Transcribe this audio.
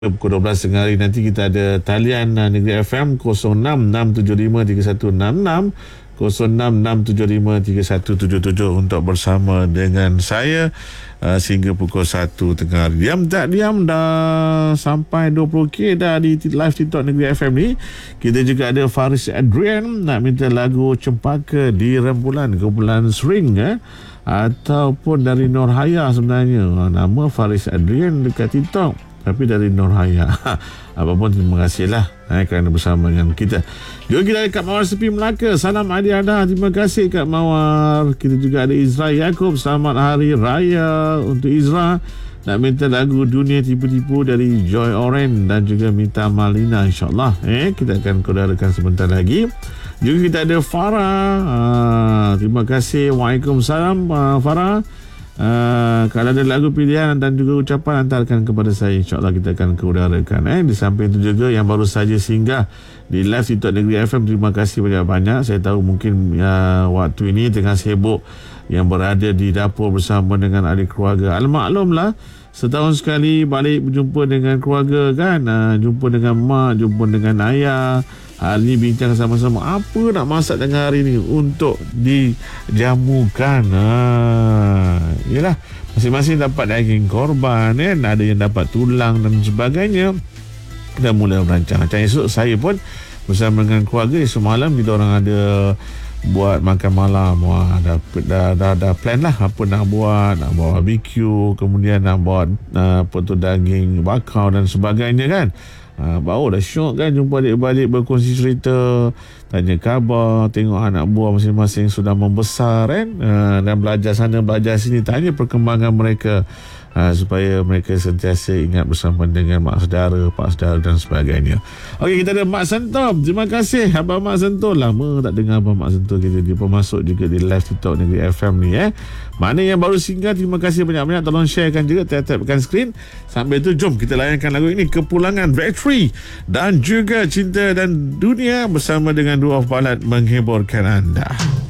Pukul 12 tengah hari nanti kita ada talian Negeri FM 0667531666 0667531677 untuk bersama dengan saya sehingga pukul 1 tengah hari. Diam tak diam dah sampai 20k dah di live TikTok Negeri FM ni. Kita juga ada Faris Adrian nak minta lagu Cempaka di Rembulan, kumpulan Swing ataupun dari Norhaya sebenarnya. Nama Faris Adrian dekat TikTok tapi dari Norhaya. Apapun terima kasihlah kerana bersama dengan kita. Juga kita ada Kak Mawar Sepi Melaka. Salam Adiada. Terima kasih Kak Mawar. Kita juga ada Izra Yaakob. Selamat Hari Raya untuk Izra. Nak minta lagu Dunia Tipu-Tipu dari Joy Oren dan juga Mita Malina, insyaAllah. Kita akan kodarakan sebentar lagi. Juga kita ada Farah. Terima kasih. Waalaikumsalam Farah. Kalau ada lagu pilihan dan juga ucapan, hantarkan kepada saya, insyaAllah kita akan keudarakan. Di samping itu juga yang baru saja singgah di live TikTok Negeri FM, terima kasih banyak-banyak. Saya tahu mungkin waktu ini tengah sibuk yang berada di dapur bersama dengan ahli keluarga. Maklumlah, setahun sekali balik berjumpa dengan keluarga kan, jumpa dengan mak, jumpa dengan ayah. Hari ni bincang sama-sama apa nak masak tengah hari ni untuk dijamukan. Yalah, masing-masing dapat daging korban kan, ada yang dapat tulang dan sebagainya. Dah mula merancang. Macam esok saya pun bersama dengan keluarga, semalam kita orang ada buat makan malam. Wah, dah plan lah apa nak buat barbecue, kemudian nak buat daging bakar dan sebagainya kan. Baru dah syok kan jumpa adik-beradik berkongsi cerita, tanya khabar, tengok anak buah masing-masing sudah membesar kan, dan belajar sana belajar sini, tanya perkembangan mereka, supaya mereka sentiasa ingat bersama dengan mak saudara, pak saudara dan sebagainya. Okey, kita ada Mak Sentom. Terima kasih Abang Mak Sentom. Lama tak dengar Abang Mak Sentom kita. Dia pun masuk juga di live TikTok Negeri FM ni. Mana yang baru singgah, terima kasih banyak-banyak. Tolong sharekan juga, tap-tapkan skrin. Sampai tu jom kita layankan lagu ini, Kepulangan Victory dan juga Cinta dan Dunia bersama dengan Dua Ballad menghiburkan anda.